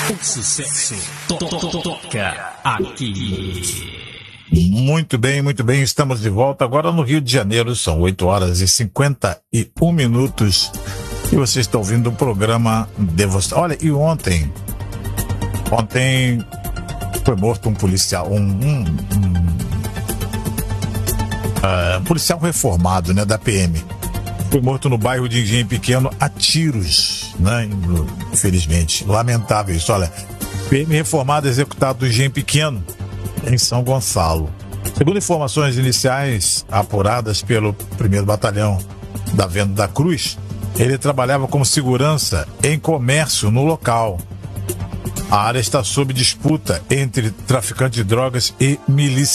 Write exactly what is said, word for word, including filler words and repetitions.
O sucesso to to to toca aqui. Muito bem, muito bem, estamos de volta agora no Rio de Janeiro, são oito horas e cinquenta e um minutos e você está ouvindo o programa Devoção. Olha, e ontem, ontem foi morto um policial, um, um, um uh, policial reformado, né, da P M. Foi morto no bairro de Engenho Pequeno a tiros, né, infelizmente, lamentável isso. Olha, P M reformado executado do Engenho Pequeno, em São Gonçalo. Segundo informações iniciais apuradas pelo primeiro Batalhão da Venda da Cruz, ele trabalhava como segurança em comércio no local. A área está sob disputa entre traficante de drogas e milícia.